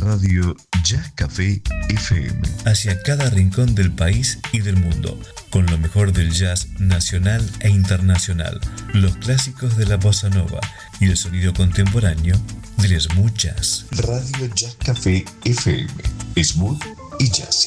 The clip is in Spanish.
Radio Jazz Café FM. Hacia cada rincón del país y del mundo, con lo mejor del jazz nacional e internacional, los clásicos de la bossa nova y el sonido contemporáneo del smooth jazz. Radio Jazz Café FM. Smooth y jazzy.